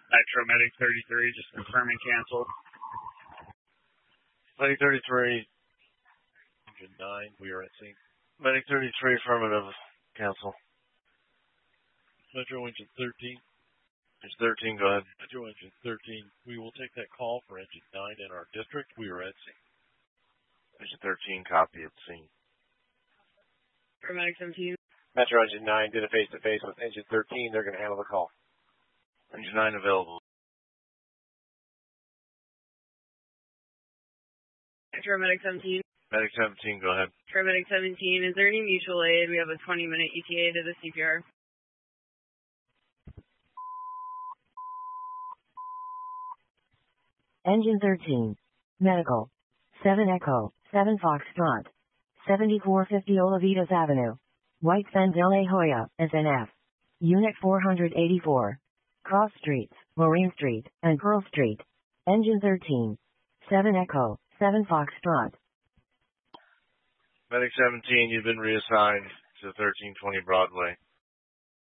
Metro Medic 33, just confirming canceled. Medic 33, Engine 9, we are at sync. Medic 33, affirmative, cancel. Metro Engine 13. Engine 13, go ahead. Metro Engine 13, we will take that call for Engine 9 in our district. We are at sync. Engine 13, copy at scene. Paramedic 17. Metro Engine 9 did a face-to-face with Engine 13. They're going to handle the call. Engine 9 available. Paramedic 17. Medic 17, go ahead. Paramedic 17, is there any mutual aid? We have a 20-minute ETA to the CPR. Engine 13. Medical. 7 Echo, 7 Foxtrot. 7450 Olavitas Avenue. White Sands, La Jolla, SNF. Unit 484. Cross Streets, Marine Street, and Pearl Street. Engine 13. 7 Echo, 7 Foxtrot. Medic 17, you've been reassigned to 1320 Broadway.